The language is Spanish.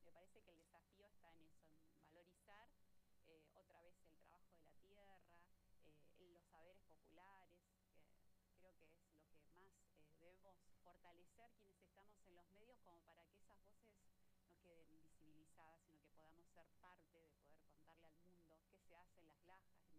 me parece que el desafío está en eso, en valorizar otra vez el trabajo de la tierra, los saberes populares, que creo que es lo que más debemos fortalecer quienes estamos en los medios como para que esas voces no queden invisibilizadas, sino que podamos ser parte de poder contarle al mundo qué se hace en las lajas,